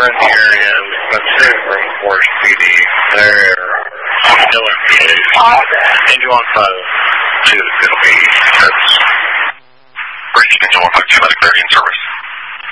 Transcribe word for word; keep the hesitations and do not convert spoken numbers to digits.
we're in the area. We've got two from Forest P D. They're still in P D. Engine one five two is going to be, that's Bridge Engine one five two, Medic thirty in service.